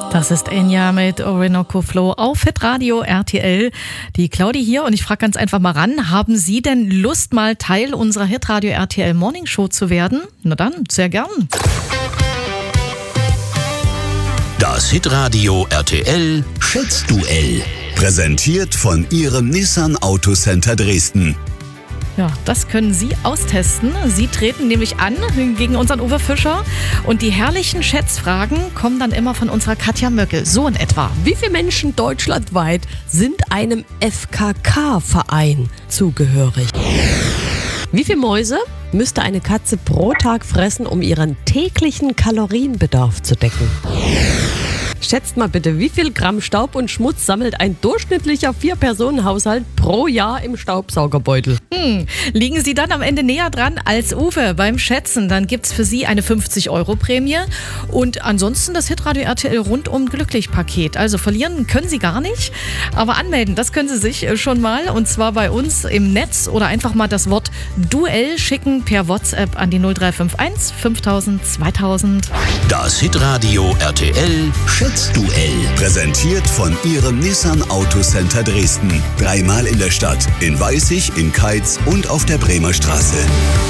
Das ist Enya mit Orinoco Flow auf Hitradio RTL. Die Claudi hier und ich frage ganz einfach mal ran, haben Sie denn Lust, mal Teil unserer Hitradio RTL Morning Show zu werden? Na dann, sehr gern. Das Hitradio RTL Schätzduell. Präsentiert von Ihrem Nissan Autocenter Dresden. Ja, das können Sie austesten. Sie treten nämlich an gegen unseren Uwe Fischer und die herrlichen Schätzfragen kommen dann immer von unserer Katja Möckel. So in etwa. Wie viele Menschen deutschlandweit sind einem FKK-Verein zugehörig? Wie viele Mäuse müsste eine Katze pro Tag fressen, um ihren täglichen Kalorienbedarf zu decken? Schätzt mal bitte, wie viel Gramm Staub und Schmutz sammelt ein durchschnittlicher 4-Personen-Haushalt pro Jahr im Staubsaugerbeutel? Liegen Sie dann am Ende näher dran als Uwe beim Schätzen, dann gibt's für Sie eine 50-Euro-Prämie und ansonsten das Hitradio RTL rundum Glücklich-Paket. Also verlieren können Sie gar nicht, aber anmelden, das können Sie sich schon mal und zwar bei uns im Netz oder einfach mal das Wort Duell schicken per WhatsApp an die 0351 5000 2000. Das Hitradio RTL Schätzduell. Präsentiert von Ihrem Nissan Autocenter Dresden. 3-mal in der Stadt, in Weißig, in Keitz und auf der Bremer Straße.